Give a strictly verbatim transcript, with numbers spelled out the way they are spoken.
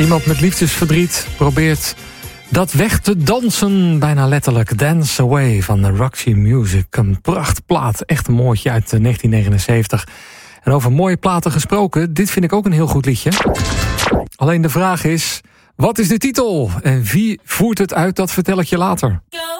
Iemand met liefdesverdriet probeert dat weg te dansen, bijna letterlijk. Dance Away van de Roxy Music. Een prachtplaat, echt een mooitje uit negentien negenenzeventig. En over mooie platen gesproken, dit vind ik ook een heel goed liedje. Alleen de vraag is, wat is de titel? En wie voert het uit, dat vertel ik je later.